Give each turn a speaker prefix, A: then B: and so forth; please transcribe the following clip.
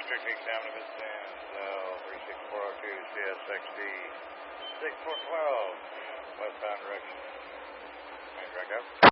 A: District examiner, Miss Denzel, 36402 CSXD 6412, westbound direction. Main track up.